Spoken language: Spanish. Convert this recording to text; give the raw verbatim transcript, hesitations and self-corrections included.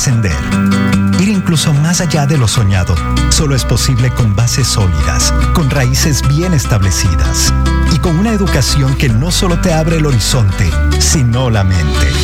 trascender. Ir incluso más allá de lo soñado solo es posible con bases sólidas, con raíces bien establecidas y con una educación que no solo te abre el horizonte, sino la mente.